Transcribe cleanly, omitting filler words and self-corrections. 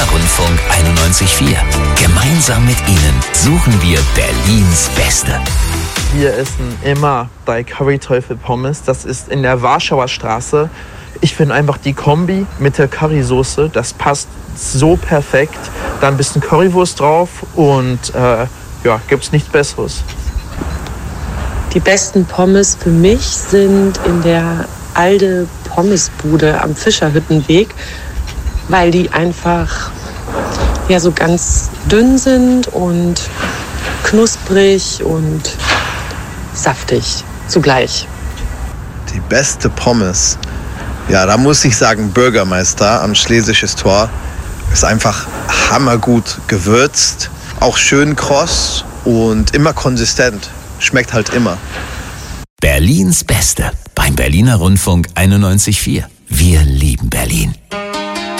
Rundfunk 91.4. Gemeinsam mit Ihnen suchen wir Berlins Beste. Wir essen immer bei Curryteufel Pommes. Das ist in der Warschauer Straße. Ich finde einfach die Kombi mit der Currysoße, das passt so perfekt. Dann ein bisschen Currywurst drauf und gibt's nichts Besseres. Die besten Pommes für mich sind in der Alde Pommesbude am Fischerhüttenweg, weil die einfach so ganz dünn sind und knusprig und saftig zugleich. Die beste Pommes, da muss ich sagen Bürgermeister am Schlesisches Tor. Ist einfach hammergut gewürzt, auch schön kross und immer konsistent. Schmeckt halt immer. Berlins Beste beim Berliner Rundfunk 91.4. Wir lieben Berlin.